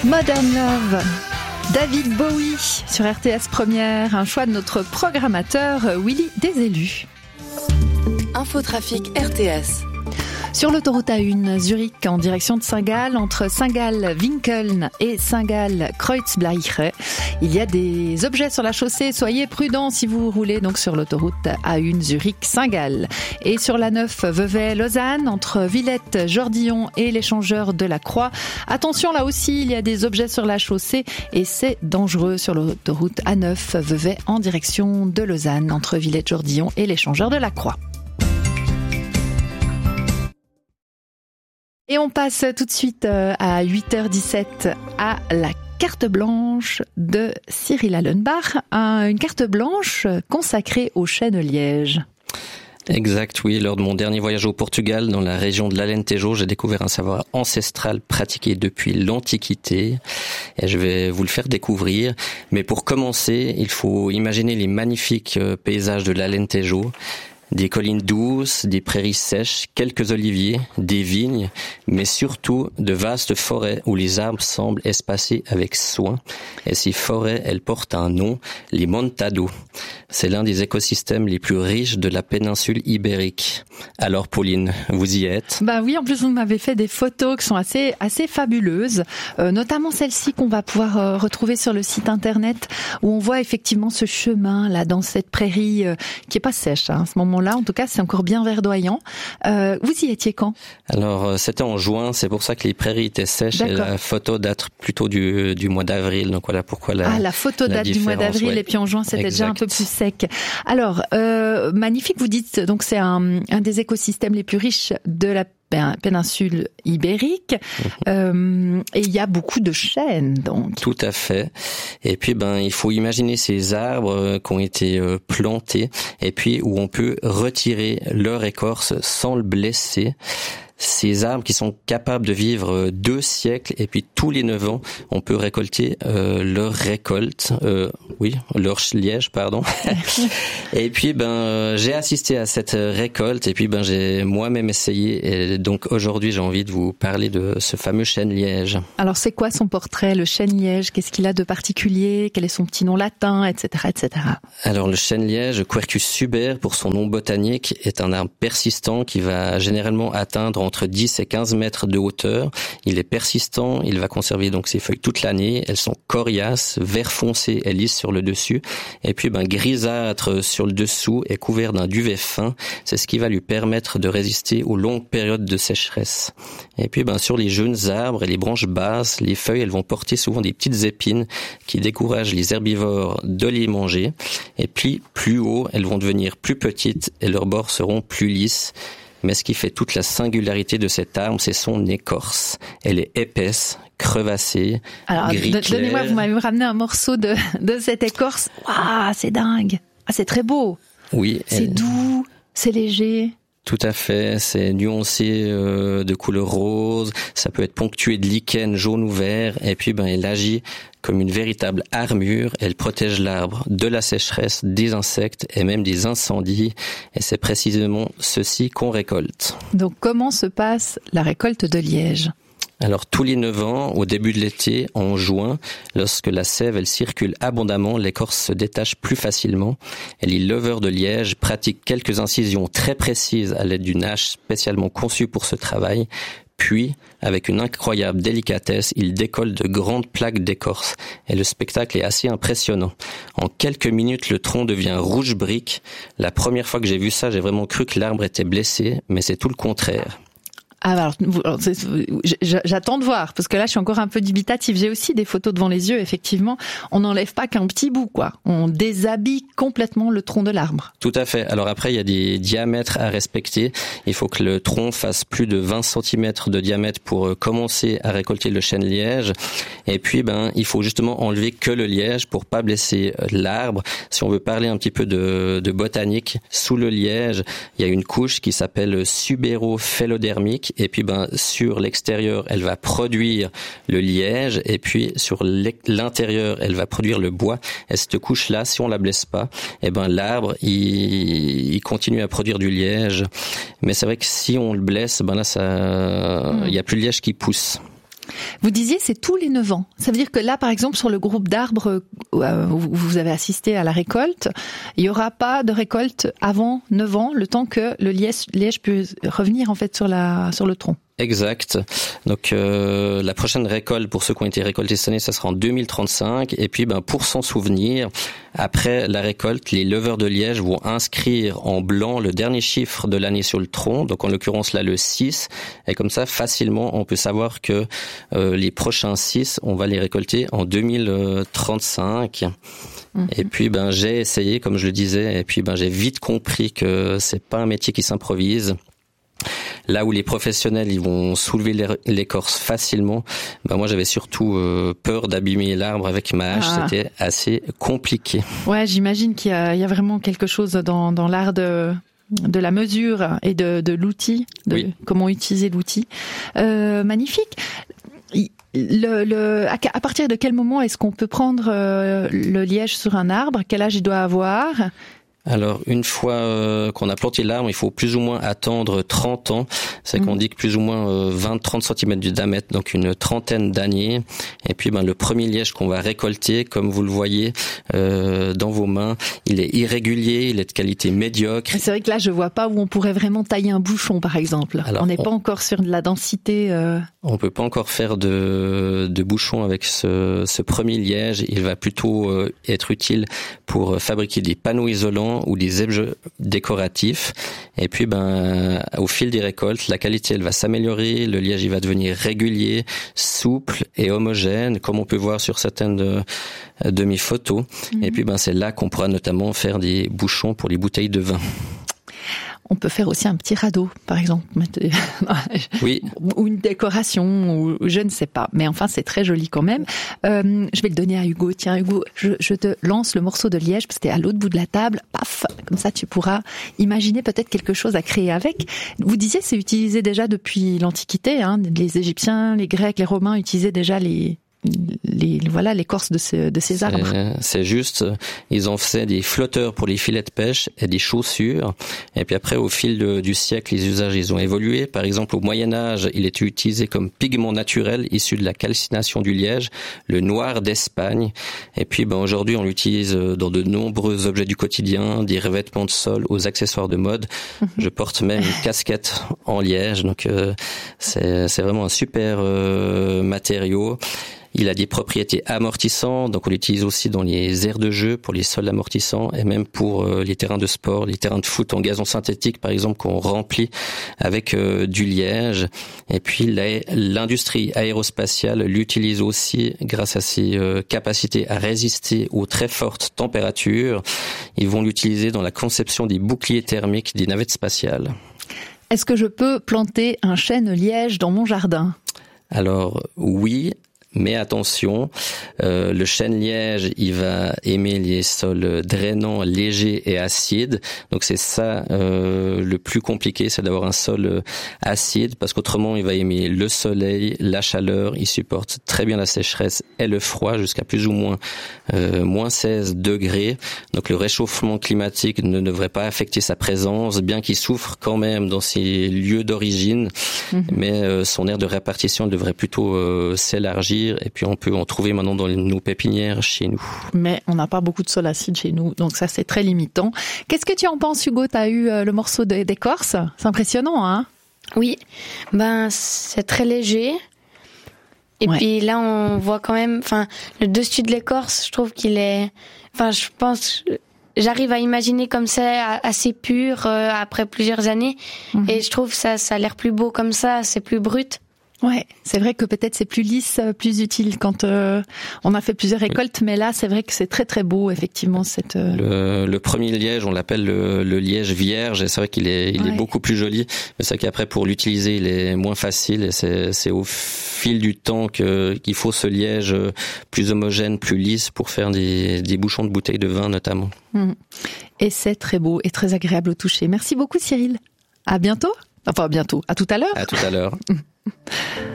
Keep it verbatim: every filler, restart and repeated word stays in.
Modern Love, David Bowie sur R T S Première, un choix de notre programmateur Willy Desélus. Infotrafic R T S. Sur l'autoroute A un, Zurich en direction de Saint-Gall, entre Saint-Gall-Winkeln et Saint-Gall-Kreuzbleiche, il y a des objets sur la chaussée. Soyez prudents si vous roulez donc sur l'autoroute A un Zurich-Saint-Gall. Et sur la neuf Vevey-Lausanne, entre Villette-Jordillon et l'échangeur de la Croix. Attention, là aussi, il y a des objets sur la chaussée et c'est dangereux sur l'autoroute A neuf Vevey en direction de Lausanne, entre Villette-Jordillon et l'échangeur de la Croix. Et on passe tout de suite à huit heures dix-sept à la carte blanche de Cyril Allenbach, une carte blanche consacrée au chêne liège. Exact, oui. Lors de mon dernier voyage au Portugal, dans la région de l'Alentejo, j'ai découvert un savoir ancestral pratiqué depuis l'Antiquité. Et je vais vous le faire découvrir. Mais pour commencer, il faut imaginer les magnifiques paysages de l'Alentejo. Des collines douces, des prairies sèches, quelques oliviers, des vignes, mais surtout de vastes forêts où les arbres semblent espacés avec soin. Et ces forêts, elles portent un nom, les Montado. C'est l'un des écosystèmes les plus riches de la péninsule ibérique. Alors Pauline, vous y êtes? Bah oui, en plus vous m'avez fait des photos qui sont assez assez fabuleuses, euh, notamment celle-ci qu'on va pouvoir euh, retrouver sur le site internet, où on voit effectivement ce chemin là dans cette prairie euh, qui est pas sèche hein, à ce moment-là. Là, en tout cas, c'est encore bien verdoyant. Euh, vous y étiez quand? Alors, c'était en juin, c'est pour ça que les prairies étaient sèches. D'accord. Et la photo date plutôt du, du mois d'avril. Donc voilà pourquoi la Ah, la photo la date du mois d'avril, ouais. Et puis en juin, c'était exact. Déjà un peu plus sec. Alors, euh, magnifique, vous dites, donc c'est un, un des écosystèmes les plus riches de la péninsule ibérique, euh, et il y a beaucoup de chênes, donc. Tout à fait. Et puis, ben, il faut imaginer ces arbres qui ont été plantés, et puis où on peut retirer leur écorce sans le blesser. Ces arbres qui sont capables de vivre deux siècles et puis tous les neuf ans, on peut récolter euh, leur récolte, euh, oui, leur liège, pardon. Et puis ben j'ai assisté à cette récolte et puis ben j'ai moi-même essayé et donc aujourd'hui j'ai envie de vous parler de ce fameux chêne liège. Alors c'est quoi son portrait, le chêne liège? Qu'est-ce qu'il a de particulier? Quel est son petit nom latin, et cetera, et cetera. Alors le chêne liège, Quercus suber pour son nom botanique, est un arbre persistant qui va généralement atteindre entre dix et quinze mètres de hauteur. Il est persistant, il va conserver donc ses feuilles toute l'année. Elles sont coriaces, vert foncé et lisses sur le dessus. Et puis ben grisâtre sur le dessous et couvert d'un duvet fin. C'est ce qui va lui permettre de résister aux longues périodes de sécheresse. Et puis ben sur les jeunes arbres et les branches basses, les feuilles elles vont porter souvent des petites épines qui découragent les herbivores de les manger. Et puis plus haut, elles vont devenir plus petites et leurs bords seront plus lisses. Mais ce qui fait toute la singularité de cette arbre, c'est son écorce. Elle est épaisse, crevassée, alors, gris clair. Donnez-moi, vous m'avez ramené un morceau de, de cette écorce. Waouh, c'est dingue. Ah, c'est très beau. Oui. C'est elle... doux, c'est léger. Tout à fait, c'est nuancé euh, de couleur rose, ça peut être ponctué de lichen jaune ou vert, et puis ben elle agit comme une véritable armure, elle protège l'arbre de la sécheresse, des insectes et même des incendies, et c'est précisément ceci qu'on récolte. Donc comment se passe la récolte de liège ? Alors tous les neuf ans, au début de l'été, en juin, lorsque la sève elle circule abondamment, l'écorce se détache plus facilement. Et les leveurs de liège pratiquent quelques incisions très précises à l'aide d'une hache spécialement conçue pour ce travail. Puis, avec une incroyable délicatesse, ils décollent de grandes plaques d'écorce. Et le spectacle est assez impressionnant. En quelques minutes, le tronc devient rouge brique. La première fois que j'ai vu ça, j'ai vraiment cru que l'arbre était blessé, mais c'est tout le contraire. Ah alors, alors j'attends de voir, parce que là je suis encore un peu dubitatif. J'ai aussi des photos devant les yeux, effectivement. On n'enlève pas qu'un petit bout, quoi. On déshabille complètement le tronc de l'arbre. Tout à fait. Alors après, il y a des diamètres à respecter. Il faut que le tronc fasse plus de vingt centimètres de diamètre pour commencer à récolter le chêne liège. Et puis, ben, il faut justement enlever que le liège pour pas blesser l'arbre. Si on veut parler un petit peu de, de botanique, sous le liège, il y a une couche qui s'appelle subérophellodermique. Et puis, ben, sur l'extérieur, elle va produire le liège. Et puis, sur l'intérieur, elle va produire le bois. Et cette couche-là, si on la blesse pas, eh ben, l'arbre, il, il continue à produire du liège. Mais c'est vrai que si on le blesse, ben là, ça, il y a plus de liège qui pousse. Vous disiez c'est tous les neuf ans. Ça veut dire que là, par exemple, sur le groupe d'arbres où vous avez assisté à la récolte, il n'y aura pas de récolte avant neuf ans, le temps que le liège, liège puisse revenir en fait sur la sur le tronc. Exact. Donc euh, la prochaine récolte pour ceux qui ont été récoltés cette année, ça sera en deux mille trente-cinq. Et puis ben pour s'en souvenir, après la récolte, les leveurs de liège vont inscrire en blanc le dernier chiffre de l'année sur le tronc. Donc en l'occurrence là le six. Et comme ça facilement on peut savoir que euh, les prochains six, on va les récolter en deux mille trente-cinq. Mmh. Et puis ben j'ai essayé comme je le disais. Et puis ben j'ai vite compris que c'est pas un métier qui s'improvise. Là où les professionnels ils vont soulever l'écorce facilement, ben moi j'avais surtout euh, peur d'abîmer l'arbre avec ma hache, ah. C'était assez compliqué. Ouais, j'imagine qu'il y a, il y a vraiment quelque chose dans, dans l'art de, de la mesure et de, de l'outil, de oui. Comment utiliser l'outil. Euh, magnifique. Le, le, à partir de quel moment est-ce qu'on peut prendre euh, le liège sur un arbre? Quel âge il doit avoir? Alors, une fois euh, qu'on a planté l'arbre, il faut plus ou moins attendre trente ans. C'est mmh. qu'on dit que plus ou moins euh, vingt à trente centimètres du diamètre, donc une trentaine d'années. Et puis, ben, le premier liège qu'on va récolter, comme vous le voyez euh, dans vos mains, il est irrégulier, il est de qualité médiocre. C'est vrai que là, je vois pas où on pourrait vraiment tailler un bouchon, par exemple. Alors, on n'est pas encore sur de la densité... Euh... On peut pas encore faire de, de bouchon avec ce, ce premier liège. Il va plutôt euh, être utile pour fabriquer des panneaux isolants ou des objets décoratifs. Et puis, ben, au fil des récoltes, la qualité, elle va s'améliorer. Le liège, il va devenir régulier, souple et homogène, comme on peut voir sur certaines de, de mes photos. Mmh. Et puis, ben, c'est là qu'on pourra notamment faire des bouchons pour les bouteilles de vin. On peut faire aussi un petit radeau, par exemple. Oui. Ou une décoration, ou je ne sais pas. Mais enfin, c'est très joli quand même. Euh, je vais le donner à Hugo. Tiens, Hugo, je, je te lance le morceau de liège, parce que t'es à l'autre bout de la table. Paf! Comme ça, tu pourras imaginer peut-être quelque chose à créer avec. Vous disiez, c'est utilisé déjà depuis l'Antiquité, hein. Les Égyptiens, les Grecs, les Romains utilisaient déjà les... Les, voilà, l'écorce de, ce, de ces arbres. C'est, c'est juste, ils en faisaient des flotteurs pour les filets de pêche et des chaussures. Et puis après, au fil de, du siècle, les usages, ils ont évolué. Par exemple, au Moyen-Âge, il était utilisé comme pigment naturel issu de la calcination du liège, le noir d'Espagne. Et puis, ben, aujourd'hui, on l'utilise dans de nombreux objets du quotidien, des revêtements de sol aux accessoires de mode. Mm-hmm. Je porte même une casquette en liège. Donc, euh, c'est, c'est vraiment un super euh, matériau. Il a des propriétés amortissantes, donc on l'utilise aussi dans les aires de jeu pour les sols amortissants et même pour euh, les terrains de sport, les terrains de foot en gazon synthétique par exemple qu'on remplit avec euh, du liège. Et puis la, l'industrie aérospatiale l'utilise aussi grâce à ses euh, capacités à résister aux très fortes températures. Ils vont l'utiliser dans la conception des boucliers thermiques des navettes spatiales. Est-ce que je peux planter un chêne liège dans mon jardin ? Alors oui. Mais attention, euh, le chêne liège, il va aimer les sols drainants, légers et acides. Donc c'est ça euh, le plus compliqué, c'est d'avoir un sol acide, parce qu'autrement il va aimer le soleil, la chaleur. Il supporte très bien la sécheresse et le froid jusqu'à plus ou moins euh, moins seize degrés. Donc le réchauffement climatique ne devrait pas affecter sa présence, bien qu'il souffre quand même dans ses lieux d'origine. Mmh. Mais euh, son aire de répartition devrait plutôt euh, s'élargir. Et puis on peut en trouver maintenant dans nos pépinières chez nous. Mais on n'a pas beaucoup de sol acide chez nous, donc ça c'est très limitant. Qu'est-ce que tu en penses, Hugo ? Tu as eu le morceau d'écorce ? C'est impressionnant, hein ? Oui, ben c'est très léger. Et ouais. Puis là on voit quand même, enfin le dessus de l'écorce, je trouve qu'il est, enfin je pense, j'arrive à imaginer comme ça assez pur euh, après plusieurs années. Mm-hmm. Et je trouve ça ça a l'air plus beau comme ça, c'est plus brut. Ouais, c'est vrai que peut-être c'est plus lisse, plus utile quand euh, on a fait plusieurs récoltes, mais là c'est vrai que c'est très très beau effectivement cette. Euh... Le, le premier liège, on l'appelle le, le liège vierge, et c'est vrai qu'il est il ouais. est beaucoup plus joli, mais c'est vrai qu'après pour l'utiliser il est moins facile, et c'est c'est au fil du temps que qu'il faut ce liège plus homogène, plus lisse pour faire des des bouchons de bouteilles de vin notamment. Mmh. Et c'est très beau et très agréable au toucher. Merci beaucoup Cyril. À bientôt. Enfin à bientôt. À tout à l'heure. À tout à l'heure.